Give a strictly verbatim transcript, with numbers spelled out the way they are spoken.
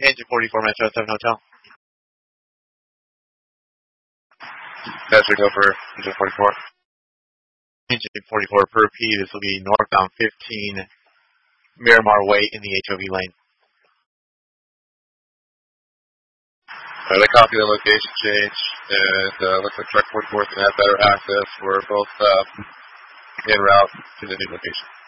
Engine forty-four, Metro seven Hotel. Desert, go for engine forty-four. Engine forty-four per P, this will be northbound fifteen, Miramar Way in the H O V lane. Alright, I copy the location change, and uh, looks like truck forty-four is going to have better access. We're both uh, en route to the new location.